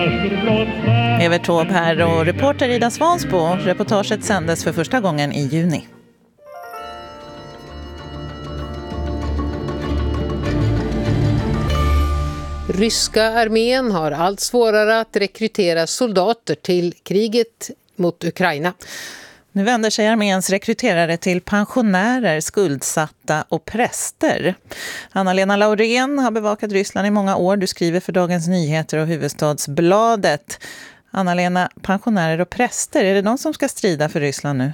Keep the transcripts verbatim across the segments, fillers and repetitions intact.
Evert Taube här och reporter Ida Svansbo. Reportaget sändes för första gången i juni. Ryska armén har allt svårare att rekrytera soldater till kriget mot Ukraina. Nu vänder sig arméns rekryterare till pensionärer, skuldsatta och präster. Anna-Lena Laurén har bevakat Ryssland i många år. Du skriver för Dagens Nyheter och Huvudstadsbladet. Anna-Lena, pensionärer och präster, är det de som ska strida för Ryssland nu?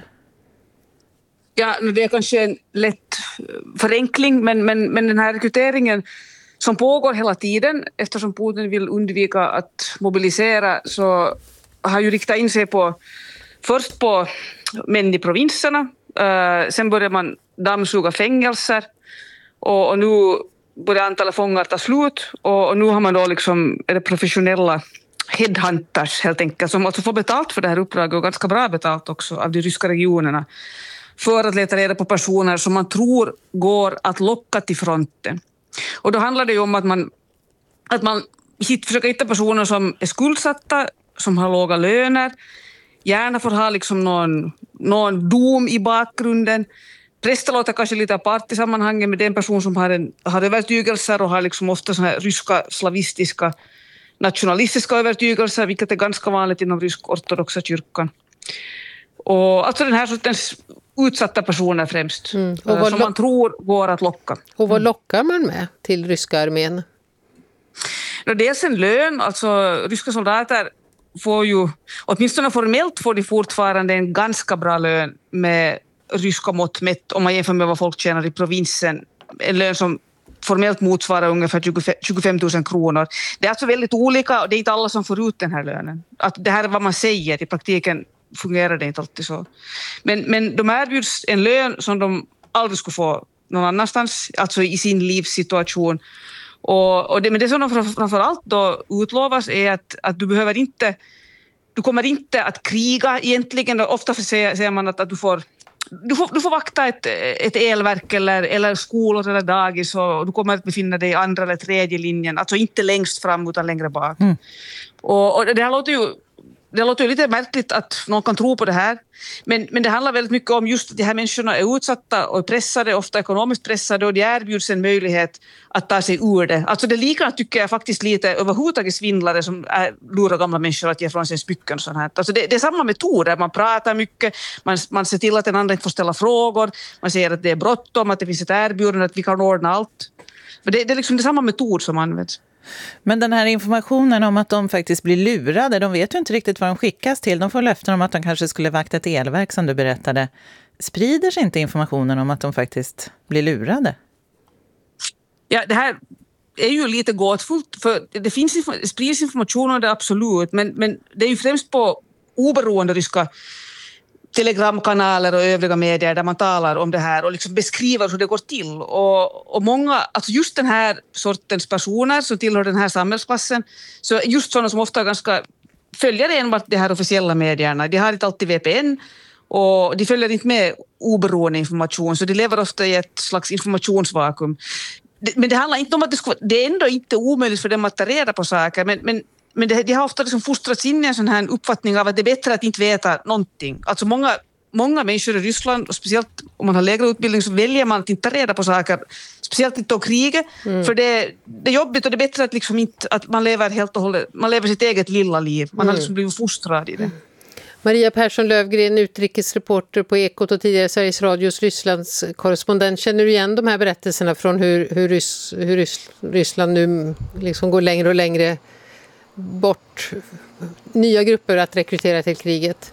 Ja, det är kanske en lätt förenkling, men, men, men den här rekryteringen som pågår hela tiden, eftersom Putin vill undvika att mobilisera, så har ju riktat in sig på först på män i provinserna, uh, sen börjar man dammsuga fängelser och, och nu börjar antalet fångar ta slut och, och nu har man då liksom är det professionella headhunters helt enkelt som alltså får betalt för det här uppdraget och ganska bra betalt också av de ryska regionerna för att leta reda på personer som man tror går att locka till fronten. Och då handlar det ju om att man, att man hit, försöker hitta personer som är skuldsatta, som har låga löner, gärna får ha liksom någon, någon dom i bakgrunden. Präster låter kanske lite apart i sammanhanget med den person som har, en, har övertygelser och har liksom ofta såna här ryska, slavistiska, nationalistiska övertygelser, vilket är ganska vanligt inom rysk-ortodoxa kyrkan. Och alltså den här sortens utsatta personer främst, mm. och som lo- man tror går att locka. Och vad lockar man med till ryska armén? Dels en lön, alltså ryska soldater får ju, åtminstone formellt får de fortfarande en ganska bra lön med ryska mått mätt om man jämför med vad folk tjänar i provinsen. En lön som formellt motsvarar ungefär tjugofem tusen kronor. Det är alltså väldigt olika och det är inte alla som får ut den här lönen. Att det här är vad man säger, i praktiken fungerar det inte alltid så. Men, men de erbjuds en lön som de aldrig skulle få någon annanstans, alltså i sin livssituation. Och, och det, men det som de framförallt då utlovas är att, att du behöver inte, du kommer inte att kriga egentligen. Ofta säger, säger man att, att du, får, du, får, du får vakta ett, ett elverk eller, eller skolor eller dagis och du kommer att befinna dig i andra eller tredje linjen. Alltså inte längst fram utan längre bak. Mm. Och, och det här låter ju Det låter ju lite märkligt att någon kan tro på det här. Men, men det handlar väldigt mycket om just att de här människorna är utsatta och pressade, ofta ekonomiskt pressade, och det erbjuds en möjlighet att ta sig ur det. Alltså det liknar tycker jag faktiskt lite överhuvudtaget svindlare som är, lurar gamla människor att ge från sig smycken och sånt här. Alltså det, det är samma metoder, man pratar mycket, man, man ser till att den andra inte får ställa frågor, man säger att det är bråttom, att det finns ett erbjudande, att vi kan ordna allt. För det, det är liksom det samma metod som används. Men den här informationen om att de faktiskt blir lurade, de vet ju inte riktigt vad de skickas till. De får löften om att de kanske skulle vakta ett elverk som du berättade. Sprider sig inte informationen om att de faktiskt blir lurade? Ja, det här är ju lite gåtfullt, för det finns sprids information om det absolut, men, men det är ju främst på oberoende ryska telegramkanaler och övriga medier där man talar om det här och liksom beskriver hur det går till. Och, och många, alltså just den här sortens personer som tillhör den här samhällsklassen, så just sådana som ofta ganska följer enbart de här officiella medierna. De har inte alltid V P N och de följer inte med oberoende information, så de lever ofta i ett slags informationsvakuum. Men det handlar inte om att det, ska, det är ändå inte omöjligt för dem att ta reda på saker, men, men Men det, de har ofta liksom fostrats in i en sån här uppfattning av att det är bättre att inte veta någonting. Alltså många, många människor i Ryssland, och speciellt om man har lägre utbildning, så väljer man att inte ta reda på saker. Speciellt inte om kriget. Mm. För det, det är jobbigt och det är bättre att, liksom inte, att man lever helt och hållet, man lever sitt eget lilla liv. Man mm. har liksom blivit fostrad i det. Mm. Maria Persson Lövgren, utrikesreporter på Ekot och tidigare Sveriges Radios Rysslands korrespondent. Känner du igen de här berättelserna från hur, hur, Rys, hur Rys, Ryssland nu liksom går längre och längre bort nya grupper att rekrytera till kriget?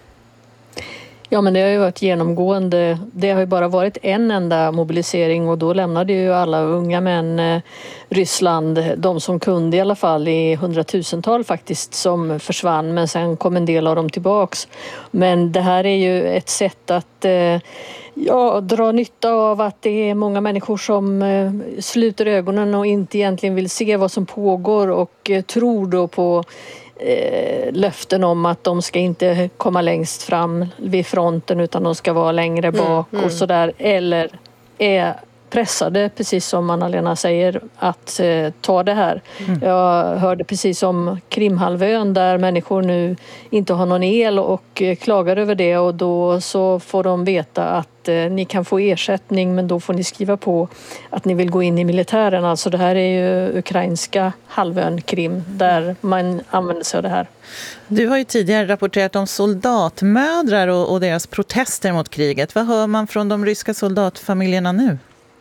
Ja, men det har ju varit genomgående. Det har ju bara varit en enda mobilisering och då lämnade ju alla unga män eh, Ryssland, de som kunde i alla fall, i hundratusental faktiskt, som försvann, men sen kom en del av dem tillbaks. Men det här är ju ett sätt att eh, ja, dra nytta av att det är många människor som eh, sluter ögonen och inte egentligen vill se vad som pågår och eh, tror då på Eh, löften om att de ska inte komma längst fram vid fronten utan de ska vara längre bak mm, mm. och sådär, eller är pressade, precis som Anna-Lena säger, att eh, ta det här. Mm. Jag hörde precis om Krimhalvön där människor nu inte har någon el och eh, klagar över det, och då så får de veta att eh, ni kan få ersättning, men då får ni skriva på att ni vill gå in i militären. Alltså det här är ju ukrainska halvön Krim där man använder sig av det här. Du har ju tidigare rapporterat om soldatmödrar och, och deras protester mot kriget. Vad hör man från de ryska soldatfamiljerna nu?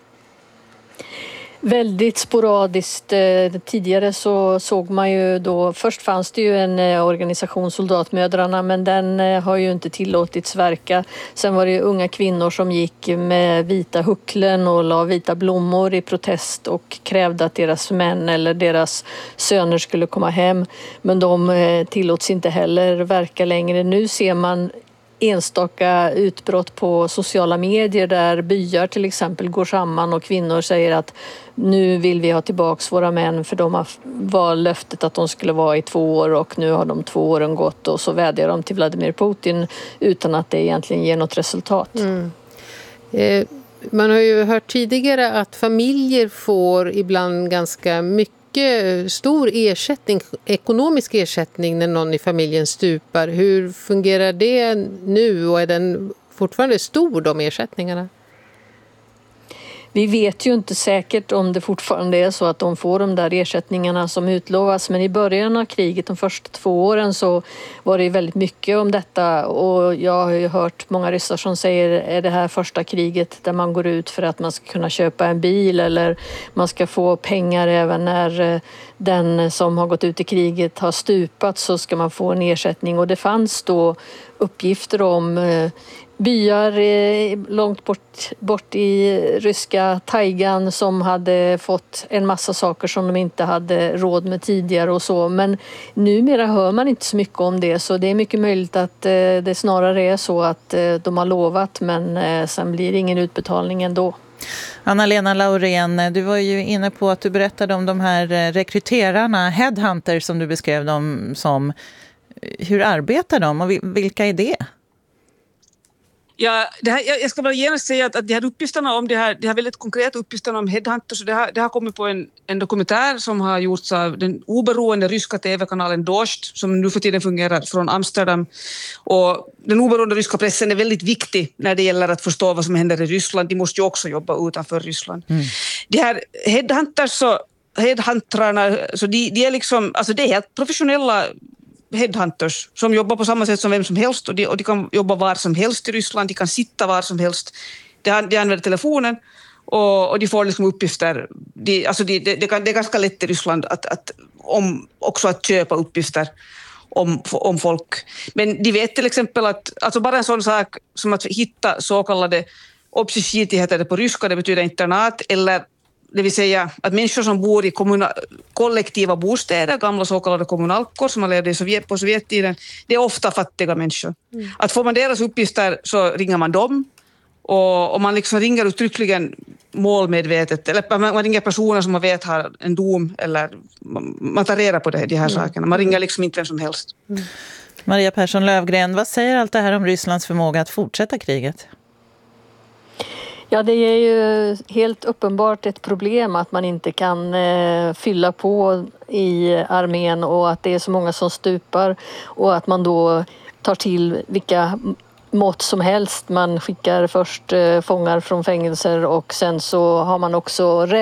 Väldigt sporadiskt. Tidigare så såg man ju då, först fanns det ju en organisation, Soldatmödrarna, men den har ju inte tillåtits verka. Sen var det ju unga kvinnor som gick med vita hucklen och la vita blommor i protest och krävde att deras män eller deras söner skulle komma hem. Men de tillåts inte heller verka längre. Nu ser man enstaka utbrott på sociala medier där byar till exempel går samman och kvinnor säger att nu vill vi ha tillbaks våra män, för de var löftet att de skulle vara i två år och nu har de två åren gått, och så vädjar de till Vladimir Putin utan att det egentligen ger något resultat. Mm. Eh, man har ju hört tidigare att familjer får ibland ganska mycket stor ersättning, ekonomisk ersättning när någon i familjen stupar. Hur fungerar det nu, och är den fortfarande stor, de ersättningarna? Vi vet ju inte säkert om det fortfarande är så att de får de där ersättningarna som utlovas, men i början av kriget, de första två åren, så var det väldigt mycket om detta, och jag har ju hört många ryssar som säger, är det här första kriget där man går ut för att man ska kunna köpa en bil, eller man ska få pengar även när den som har gått ut i kriget har stupat, så ska man få en ersättning. Och det fanns då uppgifter om byar långt bort, bort i ryska taigan som hade fått en massa saker som de inte hade råd med tidigare och så. Men numera hör man inte så mycket om det, så det är mycket möjligt att det snarare är så att de har lovat, men sen blir det ingen utbetalning ändå. Anna-Lena Laurén, du var ju inne på att du berättade om de här rekryterarna, headhunters som du beskrev dem som. Hur arbetar de och vilka är det? Ja, det här, jag ska bara genast säga att, att de här uppgifterna om det här, de här väldigt konkreta uppgifterna om headhunters, det har, det har kommit på en, en dokumentär som har gjorts av den oberoende ryska tv-kanalen Dost, som nu för tiden fungerar från Amsterdam. Och den oberoende ryska pressen är väldigt viktig när det gäller att förstå vad som händer i Ryssland. De måste ju också jobba utanför Ryssland. Mm. De här headhunters så headhuntrarna, så de, de är liksom, alltså det är helt professionella headhunters som jobbar på samma sätt som vem som helst, och de, och de kan jobba var som helst i Ryssland, de kan sitta var som helst, de, de använder telefonen och, och de får liksom uppgifter. De, alltså de, de, de kan, det är ganska lätt i Ryssland att, att, om, också att köpa uppgifter om, om folk. Men de vet till exempel att alltså bara en sån sak som att hitta så kallade общежития, heter det på ryska, det betyder internat, eller det vill säga att människor som bor i kommuna- kollektiva bostäder, gamla så kallade kommunalkor som man levde i Sovjet, på Sovjettiden, det är ofta fattiga människor. Mm. Att får man deras uppgifter så ringer man dem, och, och man liksom ringer uttryckligen målmedvetet, eller man, man ringer personer som man vet har en dom, eller man, man tar reda på det, de här mm. sakerna. Man ringer liksom inte vem som helst. Mm. Maria Persson Lövgren, vad säger allt det här om Rysslands förmåga att fortsätta kriget? Ja, det är ju helt uppenbart ett problem att man inte kan eh, fylla på i armén, och att det är så många som stupar, och att man då tar till vilka mått som helst. Man skickar först eh, fångar från fängelser, och sen så har man också